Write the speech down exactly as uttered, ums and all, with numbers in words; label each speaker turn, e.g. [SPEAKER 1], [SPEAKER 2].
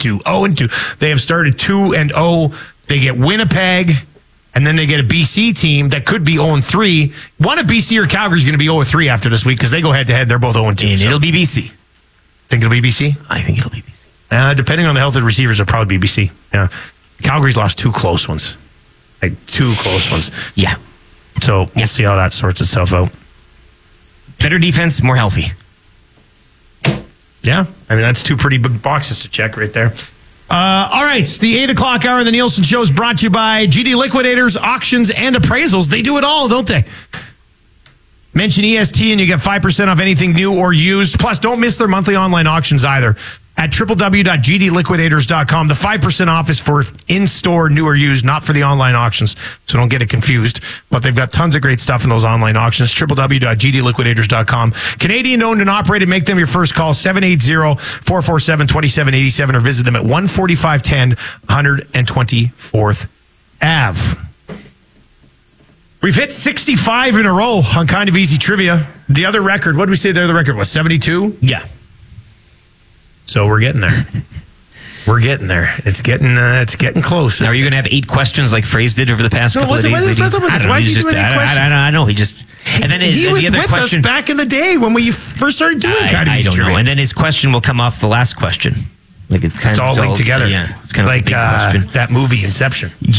[SPEAKER 1] two, oh and two. They have started two and oh. They get Winnipeg, and then they get a B C team that could be oh and three. One of B C or Calgary is going to be oh and three after this week because they go head to head. They're both oh and two.
[SPEAKER 2] And
[SPEAKER 1] so.
[SPEAKER 2] it'll be B C.
[SPEAKER 1] Think it'll be B C?
[SPEAKER 2] I think it'll be B C.
[SPEAKER 1] Uh, depending on the health of the receivers, it'll probably be B C. Yeah. Calgary's lost two close ones. Like two close ones.
[SPEAKER 2] Yeah.
[SPEAKER 1] So we'll yeah. see how that sorts itself out.
[SPEAKER 2] Better defense, more healthy.
[SPEAKER 1] Yeah. I mean, that's two pretty big boxes to check right there. Uh, all right. The eight o'clock hour of the Nielsen Show is brought to you by G D Liquidators, Auctions, and Appraisals. They do it all, don't they? Mention E S T and you get five percent off anything new or used. Plus, don't miss their monthly online auctions either. At w w w dot g d liquidators dot com. The five percent off is for in-store, new or used, not for the online auctions. So don't get it confused. But they've got tons of great stuff in those online auctions. w w w dot g d liquidators dot com. Canadian owned and operated. Make them your first call. seven eight zero, four four seven, two seven eight seven or visit them at one forty-five ten one twenty-fourth Avenue. We've hit sixty-five in a row on Kind of Easy Trivia. The other record, what did we say the other record was? seventy-two?
[SPEAKER 2] Yeah.
[SPEAKER 1] So we're getting there. We're getting there. It's getting uh, it's getting close.
[SPEAKER 2] Now, are you going to have eight questions like Phrase did over the past
[SPEAKER 1] no,
[SPEAKER 2] couple of days?
[SPEAKER 1] What's up with this? Why is he doing eight questions?
[SPEAKER 2] I, I, I know. He just... And then his,
[SPEAKER 1] he was
[SPEAKER 2] the other
[SPEAKER 1] with
[SPEAKER 2] question,
[SPEAKER 1] us back in the day when we first started doing
[SPEAKER 2] I,
[SPEAKER 1] Kind of
[SPEAKER 2] I
[SPEAKER 1] Easy
[SPEAKER 2] don't
[SPEAKER 1] Trivia.
[SPEAKER 2] know. And then his question will come off the last question. Like it's kind
[SPEAKER 1] it's
[SPEAKER 2] of
[SPEAKER 1] all
[SPEAKER 2] it's
[SPEAKER 1] linked
[SPEAKER 2] all,
[SPEAKER 1] together.
[SPEAKER 2] Yeah. It's kind
[SPEAKER 1] like
[SPEAKER 2] of like a big
[SPEAKER 1] uh,
[SPEAKER 2] question.
[SPEAKER 1] that movie Inception.